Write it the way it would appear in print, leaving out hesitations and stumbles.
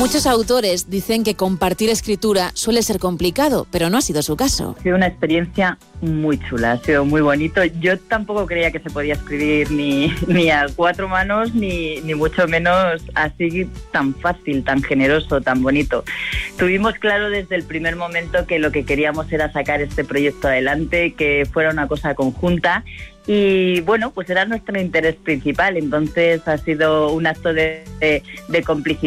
Muchos autores dicen que compartir escritura suele ser complicado, pero no ha sido su caso. Ha sido una experiencia muy chula, ha sido muy bonito. Yo tampoco creía que se podía escribir ni a 4 manos, ni mucho menos así tan fácil, tan generoso, tan bonito. Tuvimos claro desde el primer momento que lo que queríamos era sacar este proyecto adelante, que fuera una cosa conjunta. Y bueno, pues era nuestro interés principal, entonces ha sido un acto de complicidad